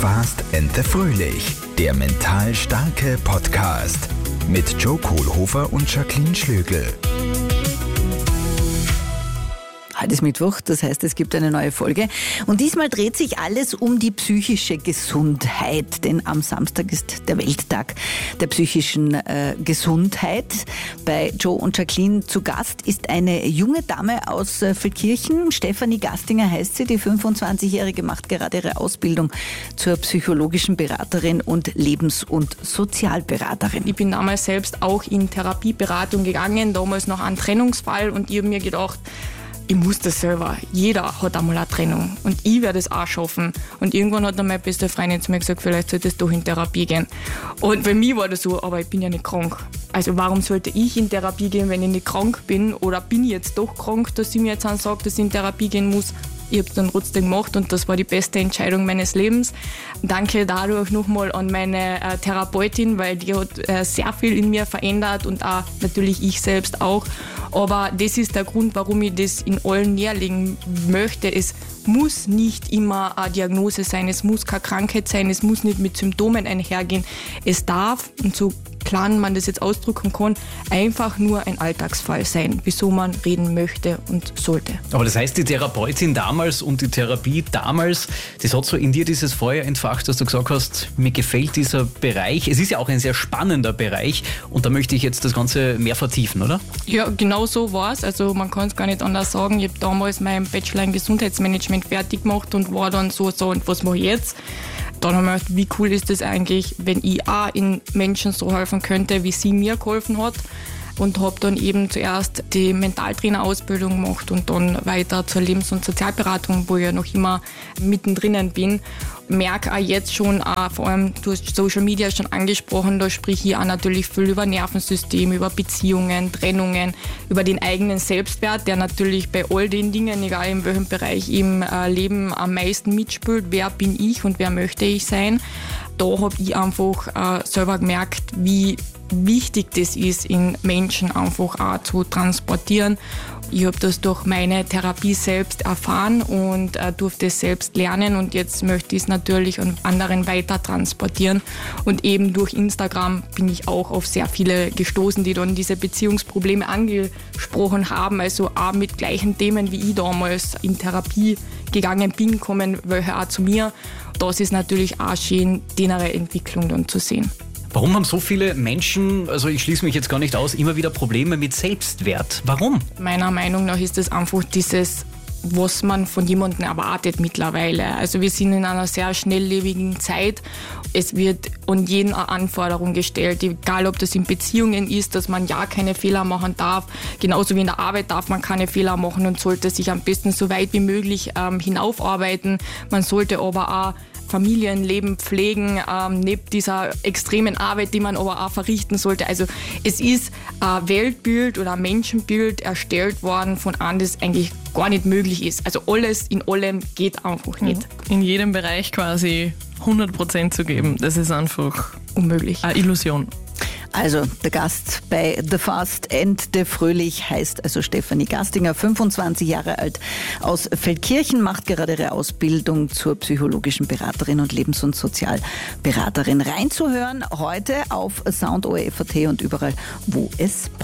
Fast and the Fröhlich, der mental starke Podcast mit Joe Kohlhofer und Jacqueline Schlögl. Heute ist Mittwoch, das heißt, es gibt eine neue Folge. Und diesmal dreht sich alles um die psychische Gesundheit. Denn am Samstag ist der Welttag der psychischen Gesundheit. Bei Joe und Jacqueline zu Gast ist eine junge Dame aus Feldkirchen. Stefanie Gastinger heißt sie. Die 25-Jährige macht gerade ihre Ausbildung zur psychologischen Beraterin und Lebens- und Sozialberaterin. Ich bin damals selbst auch in Therapieberatung gegangen, damals noch ein Trennungsfall. Und ich habe mir gedacht, ich muss das selber. Jeder hat einmal eine Trennung. Und ich werde es auch schaffen. Und irgendwann hat dann meine beste Freundin zu mir gesagt, vielleicht solltest du in Therapie gehen. Und bei mir war das so, aber ich bin ja nicht krank. Also warum sollte ich in Therapie gehen, wenn ich nicht krank bin? Oder bin ich jetzt doch krank, dass sie mir jetzt auch sagt, dass ich in Therapie gehen muss? Ich habe es dann trotzdem gemacht und das war die beste Entscheidung meines Lebens. Danke dadurch nochmal an meine Therapeutin, weil die hat sehr viel in mir verändert und auch natürlich ich selbst auch. Aber das ist der Grund, warum ich das in allen näherlegen möchte. Es muss nicht immer eine Diagnose sein, es muss keine Krankheit sein, es muss nicht mit Symptomen einhergehen. Es darf, und so klar man das jetzt ausdrücken kann, einfach nur ein Alltagsfall sein, wieso man reden möchte und sollte. Aber das heißt, die Therapeutin damals und die Therapie damals, das hat so in dir dieses Feuer entfacht, dass du gesagt hast, mir gefällt dieser Bereich. Es ist ja auch ein sehr spannender Bereich und da möchte ich jetzt das Ganze mehr vertiefen, oder? Ja, genau so war es. Also man kann es gar nicht anders sagen. Ich habe damals meinen Bachelor in Gesundheitsmanagement fertig gemacht und war dann so, und was mache ich jetzt? Dann haben wir gedacht, wie cool ist das eigentlich, wenn ich auch in Menschen so helfen könnte, wie sie mir geholfen hat. Und habe dann eben zuerst die Mentaltrainerausbildung gemacht und dann weiter zur Lebens- und Sozialberatung, wo ich ja noch immer mittendrin bin. Merke auch jetzt schon, vor allem du hast Social Media schon angesprochen, da spreche ich auch natürlich viel über Nervensystem, über Beziehungen, Trennungen, über den eigenen Selbstwert, der natürlich bei all den Dingen, egal in welchem Bereich im Leben am meisten mitspielt. Wer bin ich und wer möchte ich sein? Da habe ich einfach selber gemerkt, wie wichtig das ist, in Menschen einfach auch zu transportieren. Ich habe das durch meine Therapie selbst erfahren und durfte es selbst lernen und jetzt möchte ich es natürlich an anderen weiter transportieren. Und eben durch Instagram bin ich auch auf sehr viele gestoßen, die dann diese Beziehungsprobleme angesprochen haben, also auch mit gleichen Themen wie ich damals in Therapie gegangen bin, kommen welche auch zu mir. Das ist natürlich auch schön, die Entwicklung dann zu sehen. Warum haben so viele Menschen, also ich schließe mich jetzt gar nicht aus, immer wieder Probleme mit Selbstwert? Warum? Meiner Meinung nach ist es einfach dieses, was man von jemandem erwartet mittlerweile. Also wir sind in einer sehr schnelllebigen Zeit. Es wird an jeden eine Anforderung gestellt, egal ob das in Beziehungen ist, dass man ja keine Fehler machen darf. Genauso wie in der Arbeit darf man keine Fehler machen und sollte sich am besten so weit wie möglich hinaufarbeiten. Man sollte aber auch Familienleben pflegen, neben dieser extremen Arbeit, die man aber auch verrichten sollte. Also es ist ein Weltbild oder ein Menschenbild erstellt worden von einem, das eigentlich gar nicht möglich ist. Also alles in allem geht einfach nicht. In jedem Bereich quasi 100% zu geben, das ist einfach unmöglich. Eine Illusion. Also der Gast bei The Fast and the Fröhlich heißt also Stefanie Gastinger, 25 Jahre alt, aus Feldkirchen, macht gerade ihre Ausbildung zur psychologischen Beraterin und Lebens- und Sozialberaterin. Reinzuhören heute auf Sound ORF.at und überall, wo es